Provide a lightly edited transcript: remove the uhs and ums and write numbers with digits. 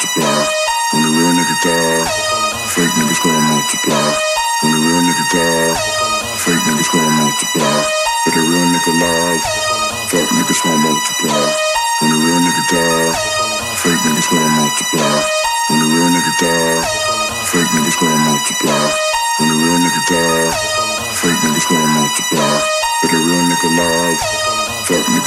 multiply. When the real nigga die, fake niggas gonna multiply. When the real nigga die, fake niggas gonna multiply. But the real nigga alive, fuck niggas won't multiply. When the real nigga die, fake niggas gonna multiply. When the real nigga die, fake niggas gonna multiply. When the real nigga die, fake niggas gonna multiply. But the real nigga alive, fuck niggas.